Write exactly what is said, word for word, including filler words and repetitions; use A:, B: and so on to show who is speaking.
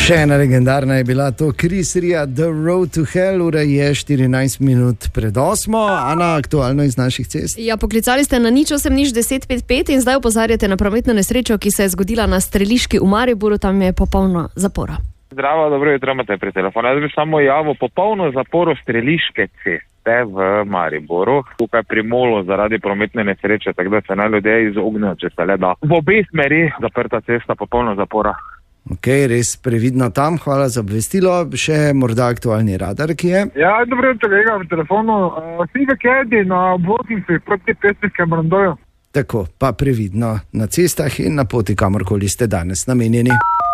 A: Še ena legendarna je bila to Chris Ria, The Road to Hell, ura je štirinajst minut pred osmo. Ana, aktualno iz naših cest.
B: Ja, poklicali ste na nič osem nič deset pet pet in zdaj opozarjate na prometno nesrečo, ki se je zgodila na Streliški v Mariboru, tam je popolna zapora.
C: Zdravo, dobro jutro, imate pri telefonu. Jaz bi samo javil popolno zaporo Streliške ceste v Mariboru, tukaj pri Molu zaradi prometne nesreče, tako da se naj ljudje izognejo, če se le da. V obe smeri zaprta cesta, popolna zapora.
A: Ok, res previdno tam, hvala za obvestilo. Še morda aktualni radar, ki je.
D: Ja, dobro jutro, kolega v telefonu. Figa Kedi na obvoznici proti Pesniškem Brandoju.
A: Tako, pa previdno na cestah in na poti, kamorkoli ste danes namenjeni.